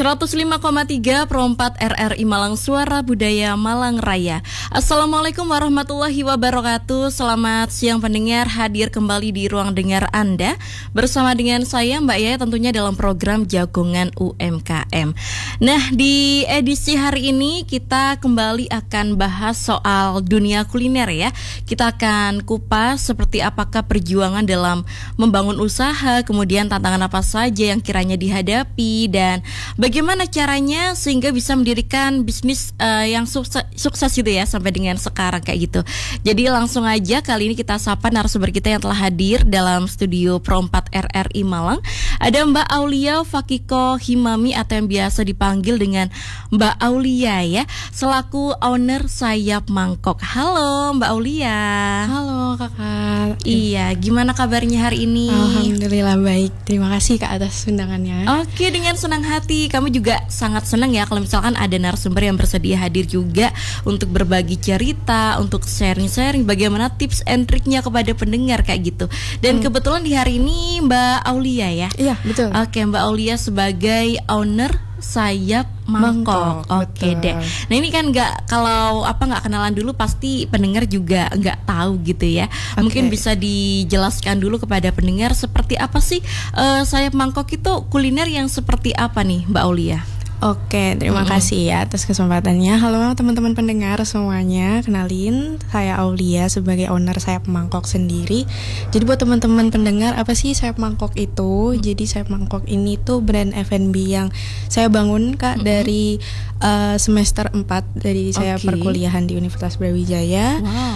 105,3 Pro 4 RRI Malang, Suara Budaya Malang Raya. Assalamualaikum warahmatullahi wabarakatuh. Selamat siang pendengar, hadir kembali di ruang dengar Anda bersama dengan saya Mbak Yaya, tentunya dalam program Jagongan UMKM. Nah, di edisi hari ini kita kembali akan bahas soal dunia kuliner ya. Kita akan kupas seperti apakah perjuangan dalam membangun usaha, kemudian tantangan apa saja yang kiranya dihadapi, dan bagaimana caranya sehingga bisa mendirikan bisnis yang sukses gitu ya sampai dengan sekarang kayak gitu. Jadi langsung aja kali ini kita sapa narasumber kita yang telah hadir dalam studio Pro 4 RRI Malang. Ada Mbak Aulia Fakiko Himami atau yang biasa dipanggil dengan Mbak Aulia ya, selaku owner Sayap Mangkok. Halo Mbak Aulia. Halo kakak. Iya, gimana kabarnya hari ini? Alhamdulillah baik. Terima kasih kak atas undangannya. Oke, dengan senang hati. Kami juga sangat senang ya kalau misalkan ada narasumber yang bersedia hadir juga untuk berbagi cerita, untuk sharing-sharing bagaimana tips and triknya kepada pendengar kayak gitu. Dan kebetulan di hari ini Mbak Aulia ya. Iya betul. Oke, Mbak Aulia sebagai owner Sayap Mangkok. Oke deh. Nah ini kan nggak kenalan dulu pasti pendengar juga nggak tahu gitu ya. Mungkin bisa dijelaskan dulu kepada pendengar seperti apa sih Sayap Mangkok itu kuliner yang seperti apa nih Mbak Aulia? Oke, terima kasih ya atas kesempatannya. Halo teman-teman pendengar semuanya, kenalin saya Aulia sebagai owner Sayap Mangkok sendiri. Jadi buat teman-teman pendengar, apa sih Sayap Mangkok itu? Jadi Sayap Mangkok ini tuh brand F&B yang saya bangun kak dari semester 4 dari saya perkuliahan di Universitas Brawijaya.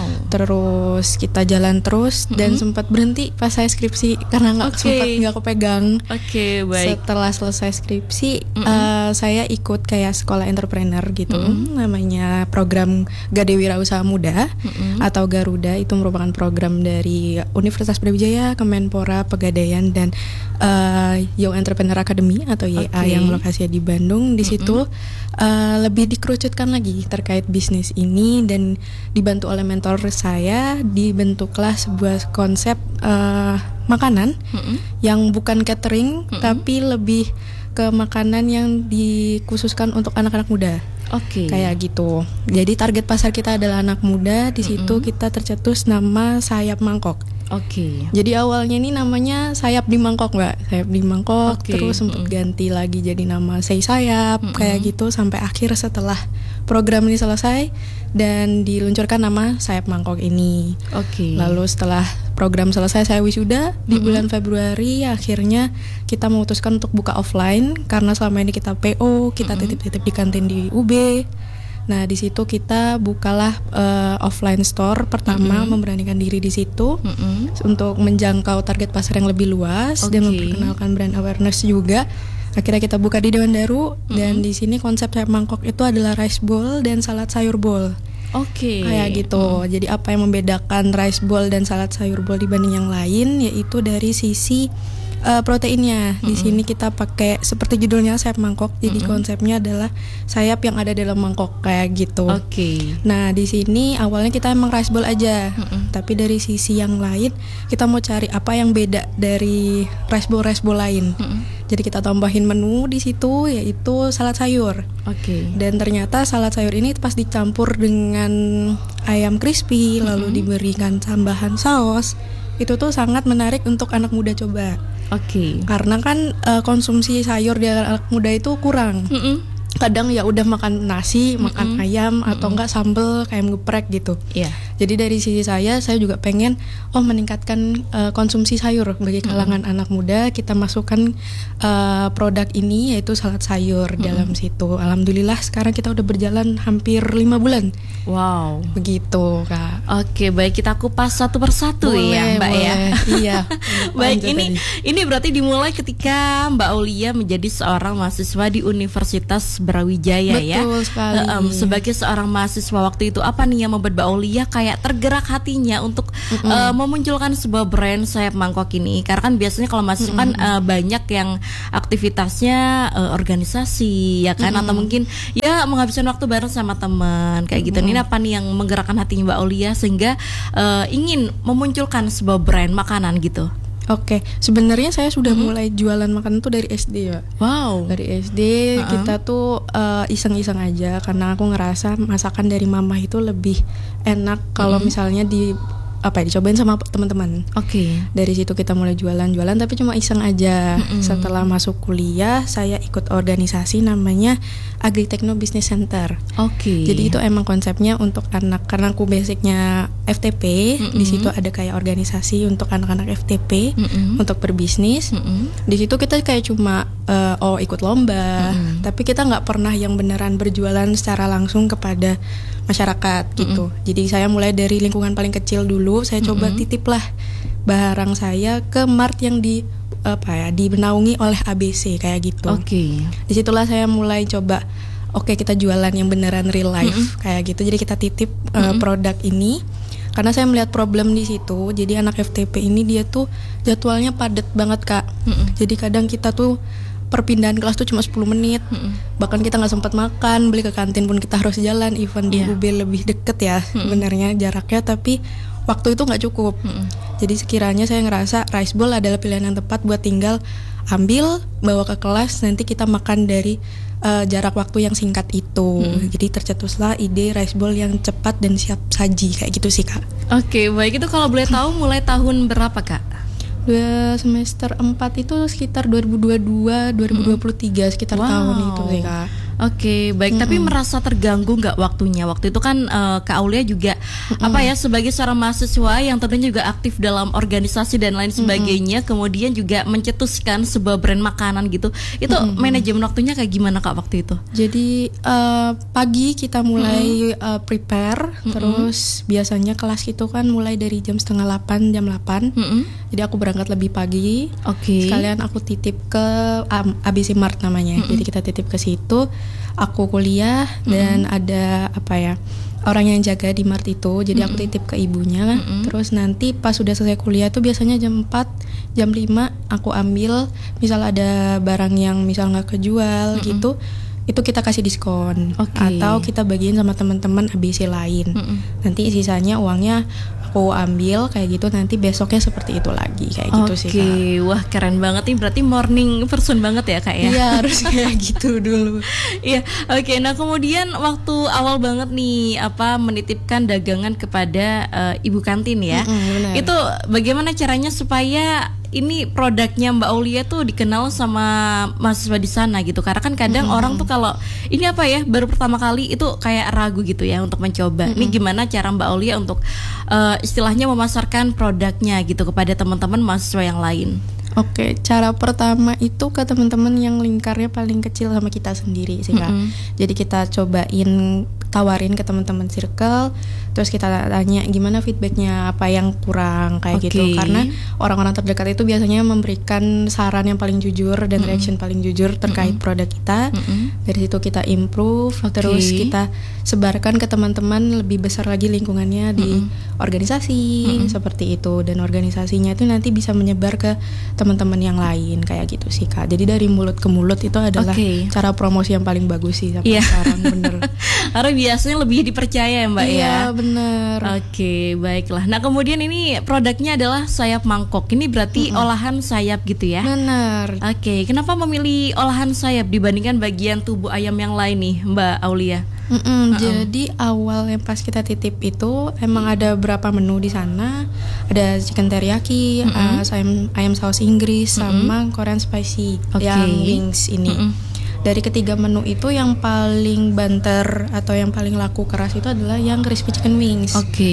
Terus kita jalan terus dan sempat berhenti pas saya skripsi karena nggak kepegang. Baik. Setelah selesai skripsi, saya ikut kayak sekolah entrepreneur gitu, namanya program Gade Wirausaha Muda atau Garuda. Itu merupakan program dari Universitas Brawijaya, Kemenpora, Pegadaian, dan Young Entrepreneur Academy atau YA yang lokasinya di Bandung. Di situ lebih dikerucutkan lagi terkait bisnis ini, dan dibantu oleh mentor saya dibentuklah sebuah konsep makanan yang bukan catering tapi lebih ke makanan yang dikhususkan untuk anak-anak muda. Kayak gitu. Jadi target pasar kita adalah anak muda. Di situ kita tercetus nama Sayap Mangkok. Jadi awalnya ini namanya Sayap di Mangkok Mbak. Sayap di Mangkok. Terus sempat ganti lagi jadi nama Say Sayap. Kayak gitu sampai akhir setelah program ini selesai dan diluncurkan nama Sayap Mangkok ini. Lalu setelah program selesai saya wisuda di bulan Februari, akhirnya kita memutuskan untuk buka offline karena selama ini kita PO, kita titip-titip di kantin di UB. Nah di situ kita bukalah offline store pertama, memberanikan diri di situ untuk menjangkau target pasar yang lebih luas dan memperkenalkan brand awareness juga. Akhirnya kita buka di Dewan Daru dan di sini konsep Sayap Mangkok itu adalah rice bowl dan salad sayur bowl. Kayak gitu. Jadi apa yang membedakan rice bowl dan salad sayur bowl dibanding yang lain yaitu dari sisi proteinnya. Di sini kita pakai seperti judulnya Sayap Mangkok. Jadi konsepnya adalah sayap yang ada dalam mangkok kayak gitu. Nah, di sini awalnya kita emang rice bowl aja. Tapi dari sisi yang lain kita mau cari apa yang beda dari rice bowl lain. Jadi kita tambahin menu di situ yaitu salad sayur. Dan ternyata salad sayur ini pas dicampur dengan ayam crispy lalu diberikan tambahan saus, itu tuh sangat menarik untuk anak muda coba. Karena kan konsumsi sayur di anak muda itu kurang. Kadang ya udah makan nasi, makan ayam atau enggak sambel kayak geprek gitu. Jadi dari sisi saya juga pengen meningkatkan konsumsi sayur bagi kalangan anak muda. Kita masukkan produk ini yaitu salad sayur dalam situ. Alhamdulillah sekarang kita udah berjalan hampir 5 bulan. Begitu kak. Baik, kita kupas satu persatu ya Mbak ya. Iya. Baik, ini berarti dimulai ketika Mbak Aulia menjadi seorang mahasiswa di Universitas Brawijaya. Betul sekali. Sebagai seorang mahasiswa waktu itu, apa nih yang membuat Mbak Aulia kayak tergerak hatinya untuk memunculkan sebuah brand Sayap Mangkok ini? Karena kan biasanya kalau mahasiswa kan banyak yang aktivitasnya organisasi ya kan, atau mungkin ya menghabiskan waktu bareng sama teman kayak gitu. Ini apa nih yang menggerakkan hatinya Mbak Aulia sehingga ingin memunculkan sebuah brand makanan gitu? Oke, sebenarnya saya sudah mulai jualan makanan tuh dari SD ya. Wow. Dari SD kita tuh iseng-iseng aja karena aku ngerasa masakan dari mama itu lebih enak kalau misalnya dicobain sama teman-teman. Oke. Dari situ kita mulai jualan tapi cuma iseng aja. Setelah masuk kuliah, saya ikut organisasi namanya Agritekno Business Center. Oke. Jadi itu emang konsepnya untuk anak, karena aku basicnya FTP. Di situ ada kayak organisasi untuk anak-anak FTP untuk berbisnis. Di situ kita kayak cuma ikut lomba, tapi kita nggak pernah yang beneran berjualan secara langsung kepada masyarakat gitu. Jadi saya mulai dari lingkungan paling kecil dulu, saya coba titip lah barang saya ke mart yang dinaungi oleh ABC kayak gitu. Oke. Disitulah saya mulai coba, kita jualan yang beneran real life kayak gitu. Jadi kita titip produk ini karena saya melihat problem di situ. Jadi anak FTP ini dia tuh jadwalnya padat banget Kak. Jadi kadang kita tuh perpindahan kelas tuh cuma 10 menit. Bahkan kita nggak sempat makan, beli ke kantin pun kita harus jalan. Even di UB lebih deket ya sebenarnya jaraknya, tapi waktu itu nggak cukup. Jadi sekiranya saya ngerasa rice bowl adalah pilihan yang tepat buat tinggal ambil, bawa ke kelas, nanti kita makan dari jarak waktu yang singkat itu. Jadi tercetuslah ide rice bowl yang cepat dan siap saji kayak gitu sih Kak. Oke, baik, itu kalau boleh tahu mulai tahun berapa Kak? Semester 4 itu sekitar 2022, 2023 sekitar tahun itu sih Kak. Oke, baik. Tapi merasa terganggu nggak waktunya? Waktu itu kan Kak Aulia juga sebagai seorang mahasiswa yang tentunya juga aktif dalam organisasi dan lain sebagainya, kemudian juga mencetuskan sebuah brand makanan gitu. Itu manajemen waktunya kayak gimana Kak waktu itu? Jadi pagi kita mulai prepare, terus biasanya kelas itu kan mulai dari jam 7:30, jam 8. Jadi aku berangkat lebih pagi. Sekalian aku titip ke ABC Mart namanya. Jadi kita titip ke situ. Aku kuliah dan ada orang yang jaga di Mart itu. Jadi aku titip ke ibunya. Terus nanti pas sudah selesai kuliah tuh biasanya jam 4, jam 5 aku ambil. Misal ada barang yang misal nggak kejual gitu, itu kita kasih diskon. Atau kita bagiin sama teman-teman ABC lain. Nanti sisanya uangnya aku ambil kayak gitu, nanti besoknya seperti itu lagi kayak gitu sih Kak. Wah keren banget nih, berarti morning person banget ya Kak ya? Iya harus kayak gitu dulu. Iya, nah kemudian waktu awal banget nih menitipkan dagangan kepada ibu kantin ya, itu bagaimana caranya supaya ini produknya Mbak Aulia tuh dikenal sama mahasiswa di sana gitu? Karena kan kadang orang tuh kalau ini baru pertama kali itu kayak ragu gitu ya untuk mencoba. Ini gimana cara Mbak Aulia untuk istilahnya memasarkan produknya gitu kepada teman-teman mahasiswa yang lain? Cara pertama itu ke teman-teman yang lingkarnya paling kecil sama kita sendiri sih Kak. Jadi kita cobain tawarin ke teman-teman circle, terus kita tanya gimana feedbacknya, apa yang kurang kayak gitu. Karena orang-orang terdekat itu biasanya memberikan saran yang paling jujur dan reaction paling jujur terkait produk kita. Dari situ kita improve, terus kita sebarkan ke teman-teman lebih besar lagi lingkungannya di organisasi seperti itu, dan organisasinya itu nanti bisa menyebar ke teman-teman yang lain kayak gitu sih Kak. Jadi dari mulut ke mulut itu adalah cara promosi yang paling bagus sih sampai sekarang. Bener. Karena biasanya lebih dipercaya ya Mbak ya. Iya bener. Baiklah. Nah kemudian ini produknya adalah sayap mangkok. Ini berarti olahan sayap gitu ya? Bener. Kenapa memilih olahan sayap dibandingkan bagian tubuh ayam yang lain nih Mbak Aulia? Jadi awal yang pas kita titip itu emang ada berapa menu di sana. Ada chicken teriyaki, ayam saus Inggris, sama Korean spicy yang wings ini. Dari ketiga menu itu yang paling banter atau yang paling laku keras itu adalah yang crispy chicken wings.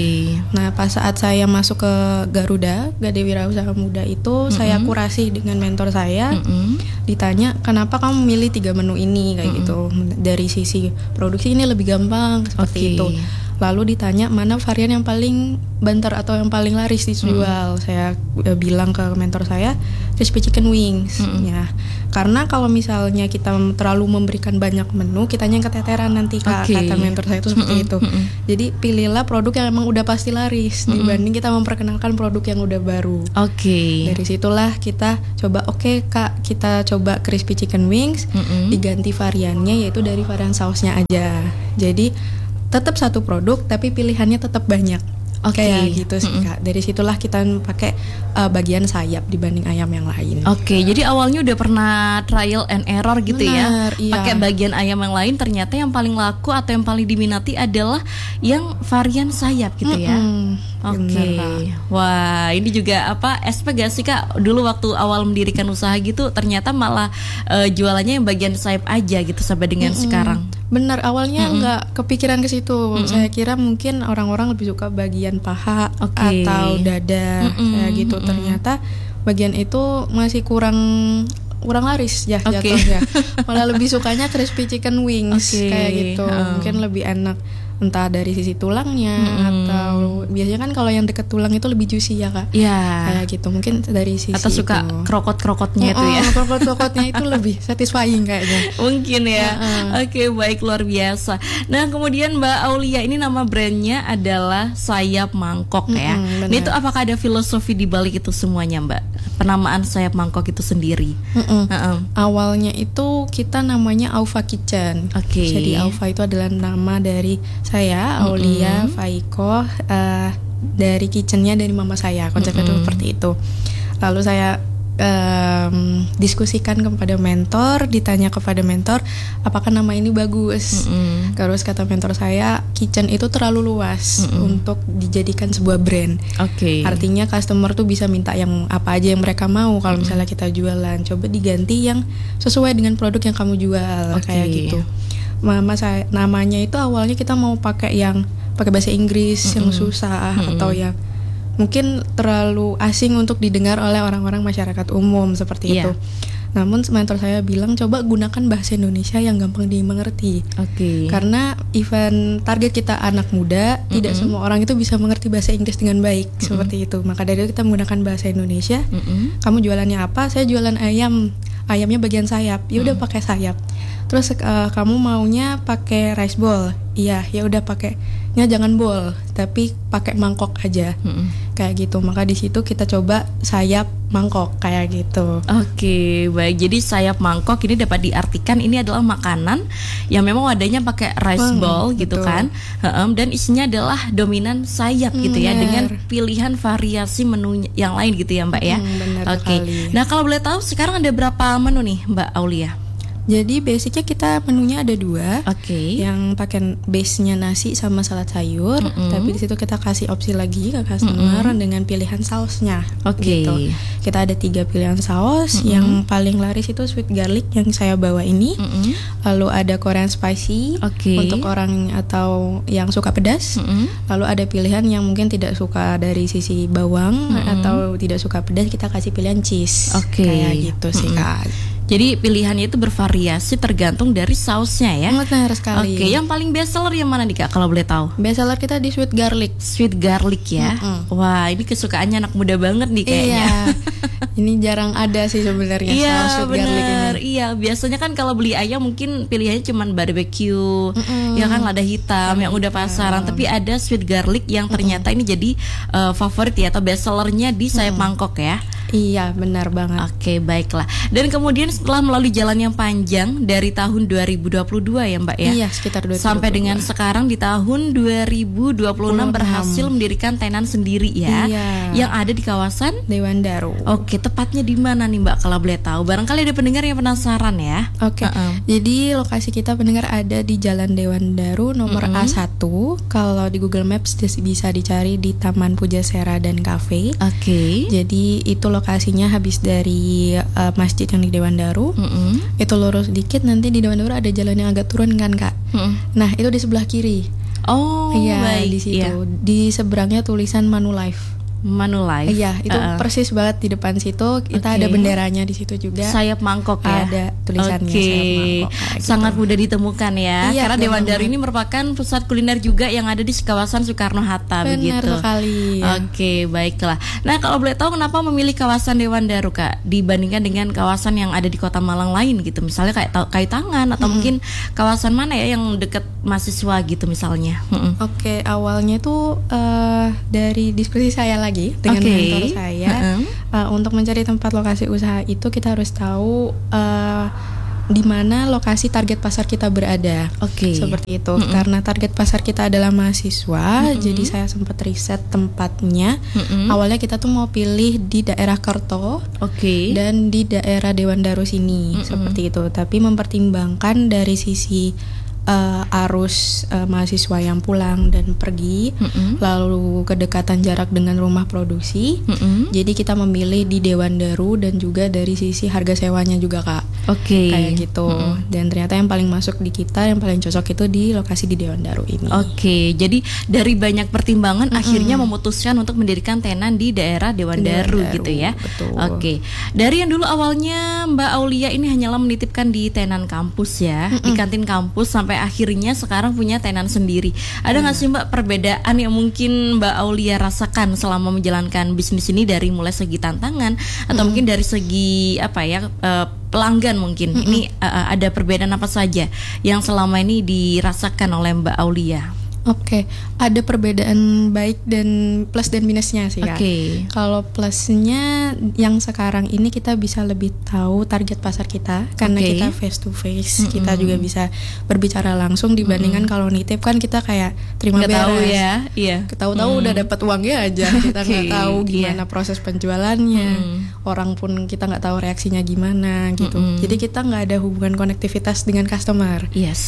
Nah pas saat saya masuk ke Garuda, Gade Wirausaha Muda itu saya kurasi dengan mentor saya. Ditanya kenapa kamu milih 3 menu ini kayak gitu. Dari sisi produksi ini lebih gampang seperti itu. Lalu ditanya mana varian yang paling banter atau yang paling laris dijual. Saya bilang ke mentor saya crispy chicken wings ya. Karena kalau misalnya kita terlalu memberikan banyak menu, kitanya yang keteteran nanti Kak. Kata mentor saya itu seperti itu. Jadi pilihlah produk yang emang udah pasti laris dibanding kita memperkenalkan produk yang udah baru. Dari situlah kita coba Kak, kita coba crispy chicken wings, diganti variannya yaitu dari varian sausnya aja. Jadi tetap satu produk tapi pilihannya tetap banyak. Kayak gitu sih Kak. Dari situlah kita pakai bagian sayap dibanding ayam yang lain. Jadi awalnya udah pernah trial and error gitu. Benar, ya. Pakai bagian ayam yang lain, ternyata yang paling laku atau yang paling diminati adalah yang varian sayap gitu ya. Wah, ini juga aspek gak sih Kak, dulu waktu awal mendirikan usaha gitu ternyata malah jualannya yang bagian sayap aja gitu sampai dengan sekarang. Benar, awalnya nggak kepikiran ke situ. Saya kira mungkin orang-orang lebih suka bagian paha atau dada kayak gitu. Ternyata bagian itu masih kurang laris ya jatuhnya. Malah lebih sukanya crispy chicken wings kayak gitu. Mungkin lebih enak entah dari sisi tulangnya atau biasanya kan kalau yang deket tulang itu lebih juicy ya Kak. Kayak gitu. Mungkin dari sisi atau suka itu. krokot-krokotnya itu ya. Krokot-krokotnya itu lebih satisfying kayaknya. Mungkin ya. Baik, luar biasa. Nah, kemudian Mbak Aulia, ini nama brandnya adalah Sayap Mangkok ya. Nah, itu apakah ada filosofi di balik itu semuanya Mbak? Penamaan Sayap Mangkok itu sendiri. Awalnya itu kita namanya Aufa Kitchen. Jadi Aufa itu adalah nama dari saya, Aulia Faiko, dari kitchennya dari mama saya. Konsepnya itu seperti itu. Lalu saya diskusikan kepada mentor, ditanya kepada mentor apakah nama ini bagus. Terus kata mentor saya, kitchen itu terlalu luas untuk dijadikan sebuah brand. Artinya customer tuh bisa minta yang apa aja yang mereka mau. Kalau misalnya kita jualan, coba diganti yang sesuai dengan produk yang kamu jual, kayak gitu. Mama saya namanya itu awalnya kita mau pakai bahasa Inggris yang susah atau yang mungkin terlalu asing untuk didengar oleh orang-orang masyarakat umum seperti itu. Namun mentor saya bilang coba gunakan bahasa Indonesia yang gampang dimengerti. Karena event target kita anak muda, tidak semua orang itu bisa mengerti bahasa Inggris dengan baik seperti itu. Maka dari itu kita menggunakan bahasa Indonesia. Kamu jualannya apa? Saya jualan ayam. Ayamnya bagian sayap. Ya udah pakai sayap. Terus kamu maunya pakai rice bowl? Iya, ya udah pakainya jangan bowl, tapi pakai mangkok aja. Kayak gitu. Maka di situ kita coba sayap mangkok kayak gitu. Baik. Jadi sayap mangkok ini dapat diartikan ini adalah makanan yang memang wadahnya pakai rice bowl gitu kan. Dan isinya adalah dominan sayap gitu ya, dengan pilihan variasi menu yang lain gitu ya Mbak ya. Nah, kalau boleh tahu sekarang ada berapa menu nih Mbak Aulia? Jadi basicnya kita menunya ada 2, yang pakai base-nya nasi sama salad sayur, tapi di situ kita kasih opsi lagi ke customer dengan pilihan sausnya. Gitu. Kita ada 3 pilihan saus, yang paling laris itu sweet garlic yang saya bawa ini, lalu ada Korean spicy untuk orang atau yang suka pedas, lalu ada pilihan yang mungkin tidak suka dari sisi bawang atau tidak suka pedas, kita kasih pilihan cheese. Kayak gitu sih Kak. Jadi pilihannya itu bervariasi tergantung dari sausnya ya. Benar sekali. Yang paling best seller yang mana nih Kak kalau boleh tahu? Best seller kita di sweet garlic. Sweet garlic ya. Wah, ini kesukaannya anak muda banget nih kayaknya. Ini jarang ada sih sebenarnya saus sweet garlic ini. Biasanya kan kalau beli ayam mungkin pilihannya cuma barbecue, ya kan lada hitam yang udah pasaran. Tapi ada sweet garlic yang ternyata ini jadi favorit ya atau best sellernya di Sayap Mangkok ya. Iya, benar banget. Baiklah. Dan kemudian setelah melalui jalan yang panjang dari tahun 2022 ya Mbak ya. Iya, sekitar 2022. Sampai dengan sekarang di tahun 2026 berhasil mendirikan tenan sendiri ya. Yang ada di kawasan Dewandaru. Tepatnya di mana nih Mbak kalau boleh tahu? Barangkali ada pendengar yang penasaran ya. Jadi lokasi kita pendengar ada di Jalan Dewandaru nomor A1. Kalau di Google Maps bisa dicari di Taman Pujasera dan Cafe. Jadi itu lokasinya habis dari masjid yang di Dewandaru. Itu lurus dikit nanti di Dewandaru ada jalan yang agak turun kan Kak. Nah itu di sebelah kiri. Baik. Di situ di seberangnya tulisan Manulife. Iya, itu persis banget di depan situ. Kita ada benderanya di situ juga. Sayap Mangkok ya. Ada tulisannya Sayap Mangkok. Sangat mudah ditemukan ya. Karena Dewandaru ini merupakan pusat kuliner juga yang ada di kawasan Soekarno Hatta. Benar sekali. Baiklah. Nah, kalau boleh tahu kenapa memilih kawasan Dewandaru Kak dibandingkan dengan kawasan yang ada di Kota Malang lain gitu. Misalnya kayak Kaitangan atau mungkin kawasan mana ya yang dekat mahasiswa gitu misalnya. Awalnya tuh dari diskusi saya lagi dengan mentor saya. Untuk mencari tempat lokasi usaha itu kita harus tahu di mana lokasi target pasar kita berada. Seperti itu. Karena target pasar kita adalah mahasiswa, jadi saya sempat riset tempatnya. Awalnya kita tuh mau pilih di daerah Kerto dan di daerah Dewan Daru sini, seperti itu. Tapi mempertimbangkan dari sisi arus mahasiswa yang pulang dan pergi, lalu kedekatan jarak dengan rumah produksi. Jadi kita memilih di Dewan Daru dan juga dari sisi harga sewanya juga, Kak. Kayak gitu. Dan ternyata yang paling masuk di kita, yang paling cocok itu di lokasi di Dewan Daru ini. Jadi dari banyak pertimbangan akhirnya memutuskan untuk mendirikan tenan di daerah Dewan Daru gitu ya. Betul. Dari yang dulu awalnya Mbak Aulia ini hanyalah menitipkan di tenan kampus ya, di kantin kampus, sampai akhirnya sekarang punya tenan sendiri. Ada nggak sih Mbak perbedaan yang mungkin Mbak Aulia rasakan selama menjalankan bisnis ini, dari mulai segi tantangan atau mungkin dari segi pelanggan mungkin? Ini ada perbedaan apa saja yang selama ini dirasakan oleh Mbak Aulia? Ada perbedaan baik dan plus dan minusnya sih, Kak. Kalau plusnya yang sekarang ini kita bisa lebih tahu target pasar kita karena kita face to face, kita juga bisa berbicara langsung dibandingkan kalau nitip kan kita kayak terima beres. Tahu ya, Tahu-tahu udah dapat uangnya aja, kita nggak tahu gimana proses penjualannya, orang pun kita nggak tahu reaksinya gimana gitu. Jadi kita nggak ada hubungan konektivitas dengan customer.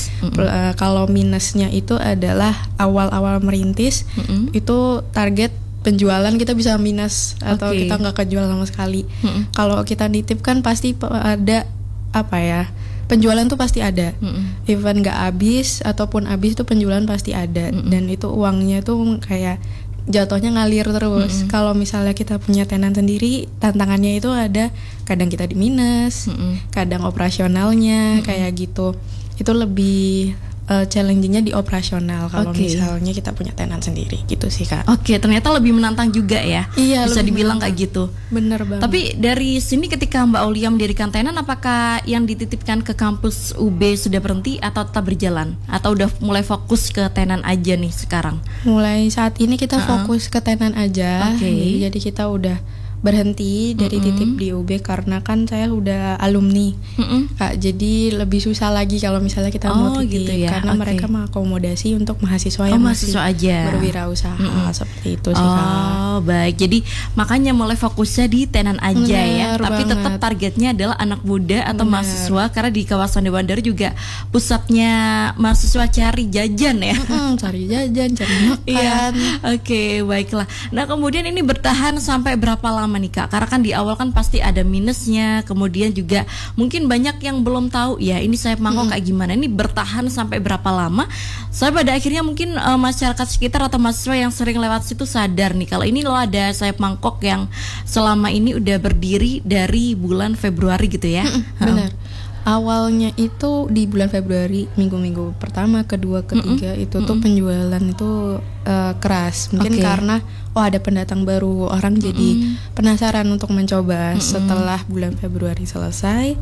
Kalau minusnya itu adalah awal-awal merintis, itu target penjualan kita bisa minus atau kita nggak kejual sama sekali. Kalau kita nitip kan pasti ada penjualan tuh pasti ada. Even nggak habis ataupun habis tuh penjualan pasti ada, dan itu uangnya tuh kayak jatuhnya ngalir terus. Kalau misalnya kita punya tenan sendiri, tantangannya itu ada kadang kita di minus, kadang operasionalnya kayak gitu. Itu lebih challenging-nya di operasional kalau misalnya kita punya tenan sendiri gitu sih, Kak. Ternyata lebih menantang juga ya. Bisa dibilang menantang. Kayak gitu. Bener banget. Tapi dari sini ketika Mbak Aulia mendirikan tenan, apakah yang dititipkan ke kampus UB sudah berhenti atau tetap berjalan? Atau udah mulai fokus ke tenan aja nih sekarang? Mulai saat ini kita fokus ke tenan aja. Jadi kita udah berhenti dari titip di UB karena kan saya udah alumni, Kak. Jadi lebih susah lagi kalau misalnya kita mau titip karena mereka mengakomodasi untuk mahasiswa yang masih berwirausaha seperti itu sih, Kak. Baik. Jadi makanya mulai fokusnya di tenan aja ya. Tapi tetap targetnya adalah anak muda atau mahasiswa, karena di kawasan Dewan Daru juga pusatnya mahasiswa cari jajan ya. Cari jajan, cari makan. Baiklah. Nah, kemudian ini bertahan sampai berapa lama nih, Kak? Karena kan di awal kan pasti ada minusnya, kemudian juga mungkin banyak yang belum tahu ya ini sayap mangkok kayak gimana. Ini bertahan sampai berapa lama? Saya pada akhirnya mungkin masyarakat sekitar atau mahasiswa yang sering lewat situ sadar nih kalau ini loh ada sayap mangkok yang selama ini udah berdiri dari bulan Februari gitu ya. Benar. Awalnya itu di bulan Februari, minggu-minggu pertama, kedua, ketiga itu tuh penjualan itu keras. Mungkin karena ada pendatang baru, orang jadi penasaran untuk mencoba. Setelah bulan Februari selesai,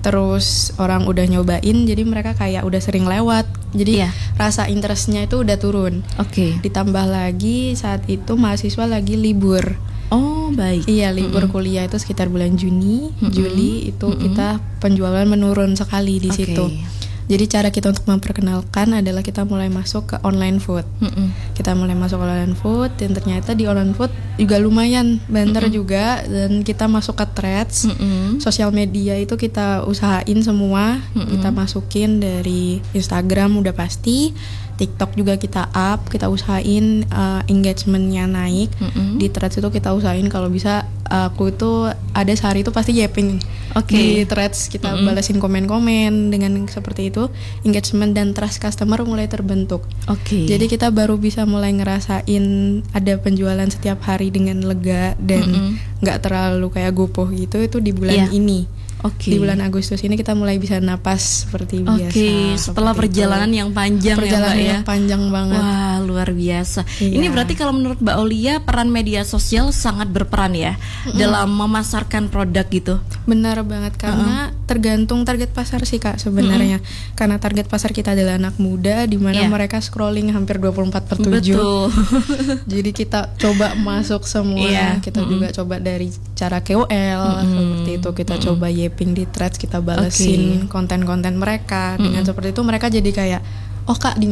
terus orang udah nyobain, jadi mereka kayak udah sering lewat. Jadi rasa interestnya itu udah turun. Ditambah lagi saat itu mahasiswa lagi libur. Baik. Libur kuliah itu sekitar bulan Juni, Juli itu kita penjualan menurun sekali di situ. Jadi cara kita untuk memperkenalkan adalah kita mulai masuk ke online food. Kita mulai masuk ke online food, dan ternyata di online food juga lumayan banter juga, dan kita masuk ke threads. Sosial media itu kita usahain semua, kita masukin dari Instagram udah pasti, TikTok juga kita up, kita usahain engagementnya naik. Di threads itu kita usahain kalau bisa aku itu ada sehari itu pasti yapping di threads, kita balasin komen-komen dengan seperti itu. Engagement dan trust customer mulai terbentuk. Jadi kita baru bisa mulai ngerasain ada penjualan setiap hari dengan lega dan nggak terlalu kayak gopoh gitu, itu di bulan ini. Di bulan Agustus ini kita mulai bisa napas seperti biasa. Setelah perjalanan yang panjang yang panjang banget. Wah, luar biasa. Ini berarti kalau menurut Mbak Aulia peran media sosial sangat berperan ya dalam memasarkan produk gitu. Benar banget, karena tergantung target pasar sih Kak sebenarnya. Karena target pasar kita adalah anak muda di mana mereka scrolling hampir 24/7. Betul. Jadi kita coba masuk semua. Kita juga coba dari cara KOL seperti itu, kita coba yeping di threads, kita balesin konten-konten mereka. Dengan seperti itu mereka jadi kayak, oh Kak, di